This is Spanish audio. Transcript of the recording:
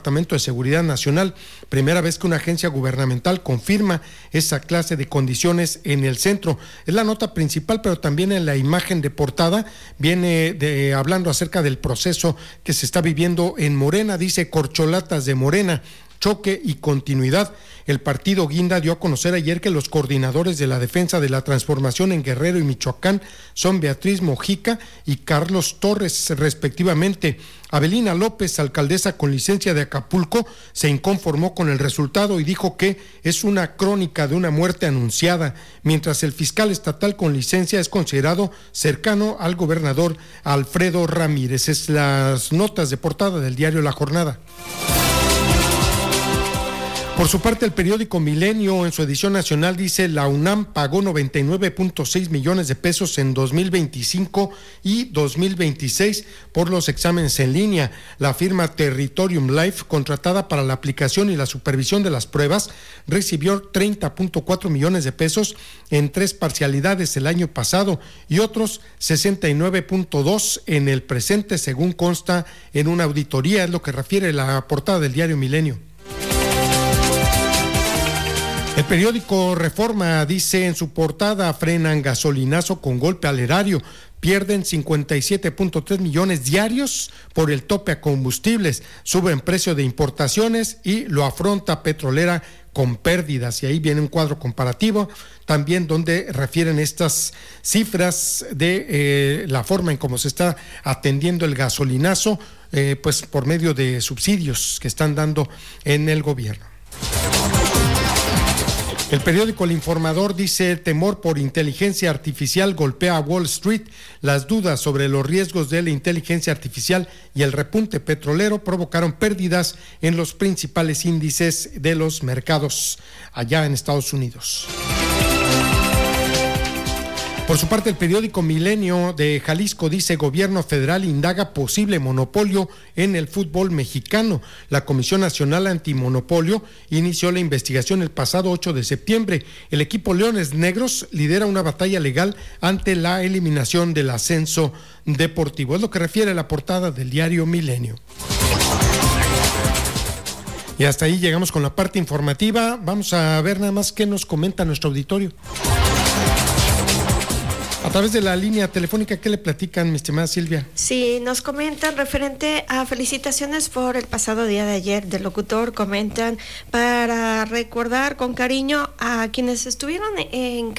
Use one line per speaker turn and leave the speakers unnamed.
Departamento de Seguridad Nacional. Primera vez que una agencia gubernamental confirma esa clase de condiciones en el centro. Es la nota principal, pero también en la imagen de portada viene hablando acerca del proceso que se está viviendo en Morena. Dice: corcholatas de Morena, choque y continuidad. El partido Guinda dio a conocer ayer que los coordinadores de la defensa de la transformación en Guerrero y Michoacán son Beatriz Mojica y Carlos Torres, respectivamente. Avelina López, alcaldesa con licencia de Acapulco, se inconformó con el resultado y dijo que es una crónica de una muerte anunciada, mientras el fiscal estatal con licencia es considerado cercano al gobernador Alfredo Ramírez. Es las notas de portada del diario La Jornada. Por su parte, el periódico Milenio, en su edición nacional, dice: la UNAM pagó 99.6 millones de pesos en 2025 y 2026 por los exámenes en línea. La firma Territorium Life, contratada para la aplicación y la supervisión de las pruebas, recibió 30.4 millones de pesos en 3 parcialidades el año pasado y otros 69.2 en el presente, según consta en una auditoría, es lo que refiere la portada del diario Milenio. El periódico Reforma dice en su portada: frenan gasolinazo con golpe al erario, pierden 57.3 millones diarios por el tope a combustibles, suben precio de importaciones y lo afronta Petrolera con pérdidas. Y ahí viene un cuadro comparativo también donde refieren estas cifras de la forma en cómo se está atendiendo el gasolinazo, pues por medio de subsidios que están dando en el gobierno. El periódico El Informador dice: temor por inteligencia artificial golpea a Wall Street. Las dudas sobre los riesgos de la inteligencia artificial y el repunte petrolero provocaron pérdidas en los principales índices de los mercados allá en Estados Unidos. Por su parte, el periódico Milenio de Jalisco dice: gobierno federal indaga posible monopolio en el fútbol mexicano. La Comisión Nacional Antimonopolio inició la investigación el pasado 8 de septiembre. El equipo Leones Negros lidera una batalla legal ante la eliminación del ascenso deportivo. Es lo que refiere la portada del diario Milenio. Y hasta ahí llegamos con la parte informativa. Vamos a ver nada más qué nos comenta nuestro auditorio. A través de la línea telefónica, ¿qué le platican, mi estimada Silvia?
Sí, nos comentan referente a felicitaciones por el pasado día de ayer del locutor. Comentan para recordar con cariño a quienes estuvieron en